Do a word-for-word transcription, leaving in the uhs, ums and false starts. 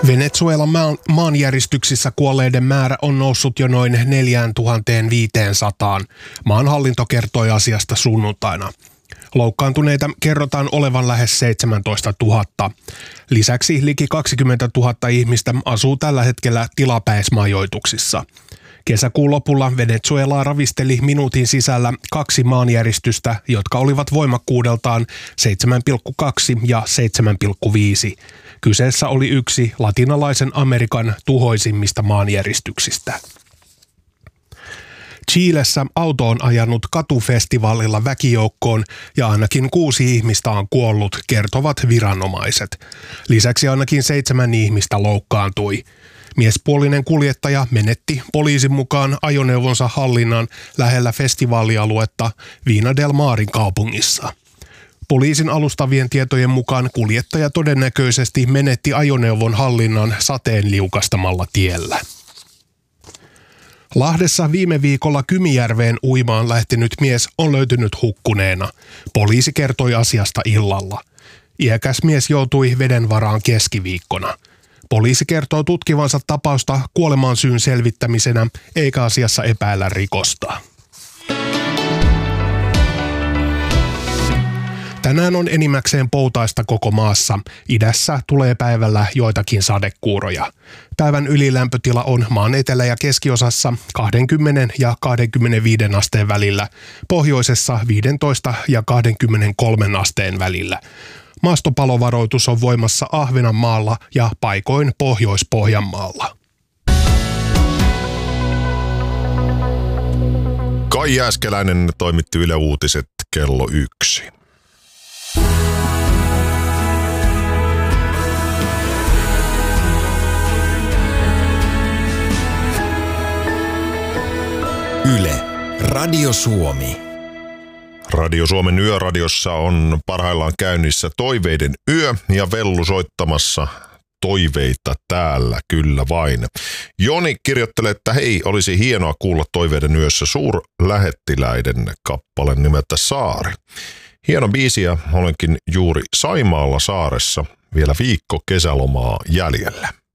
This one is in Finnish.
Venezuelan maan, maanjäristyksissä kuolleiden määrä on noussut jo noin neljätuhattaviisisataa. Maan hallinto kertoi asiasta sunnuntaina. Loukkaantuneita kerrotaan olevan lähes seitsemäntoistatuhatta. Lisäksi liki kaksikymmentätuhatta ihmistä asuu tällä hetkellä tilapäismajoituksissa. Kesäkuun lopulla Venezuelaa ravisteli minuutin sisällä kaksi maanjäristystä, jotka olivat voimakkuudeltaan seitsemän pilkku kaksi ja seitsemän pilkku viisi. Kyseessä oli yksi latinalaisen Amerikan tuhoisimmista maanjäristyksistä. Chilessä auto on ajanut katufestivaalilla väkijoukkoon ja ainakin kuusi ihmistä on kuollut, kertovat viranomaiset. Lisäksi ainakin seitsemän ihmistä loukkaantui. Miespuolinen kuljettaja menetti poliisin mukaan ajoneuvonsa hallinnan lähellä festivaalialuetta Vina del Marin kaupungissa. Poliisin alustavien tietojen mukaan kuljettaja todennäköisesti menetti ajoneuvon hallinnan sateen liukastamalla tiellä. Lahdessa viime viikolla Kymijärveen uimaan lähtenyt mies on löytynyt hukkuneena. Poliisi kertoi asiasta illalla. Iäkäs mies joutui veden varaan keskiviikkona. Poliisi kertoo tutkivansa tapausta kuoleman syyn selvittämisenä, eikä asiassa epäillä rikosta. Tänään on enimmäkseen poutaista koko maassa. Idässä tulee päivällä joitakin sadekuuroja. Päivän ylilämpötila on maan etelä- ja keskiosassa kaksikymmentä ja kaksikymmentäviisi asteen välillä, pohjoisessa viisitoista ja kaksikymmentäkolme asteen välillä. Maastopalovaroitus on voimassa Ahvenanmaalla ja paikoin Pohjois-Pohjanmaalla. Kai Jääskeläinen toimitti Yle Uutiset kello yksi. Yle, Radio Suomi. Radio Suomen Yöradiossa on parhaillaan käynnissä Toiveiden yö ja Vellu soittamassa toiveita täällä, kyllä vain. Joni kirjoittelee, että hei, olisi hienoa kuulla Toiveiden yössä suurlähettiläiden kappale nimeltä Saari. Hieno biisi ja olenkin juuri Saimaalla saaressa, vielä viikko kesälomaa jäljellä.